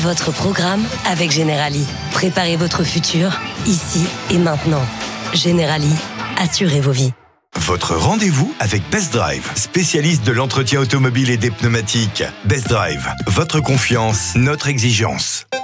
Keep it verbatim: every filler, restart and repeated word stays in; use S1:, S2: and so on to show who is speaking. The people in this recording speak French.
S1: votre programme avec Generali. Préparez votre futur, ici et maintenant. Generali, assurez vos vies.
S2: Votre rendez-vous avec Best Drive, spécialiste de l'entretien automobile et des pneumatiques. Best Drive, votre confiance, notre exigence.